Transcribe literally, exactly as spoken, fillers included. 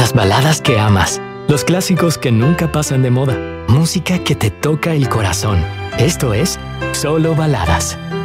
Las baladas que amas. Los clásicos que nunca pasan de moda. Música que te toca el corazón. Esto es Solo Baladas.